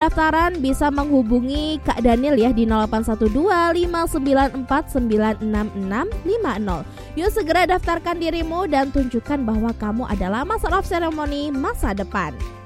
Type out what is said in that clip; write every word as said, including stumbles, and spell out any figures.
pendaftaran bisa menghubungi Kak Daniel ya di nol delapan satu dua lima sembilan empat sembilan enam enam lima nol. Yuk segera daftarkan dirimu dan tunjukkan bahwa kamu adalah Master of Ceremony masa depan.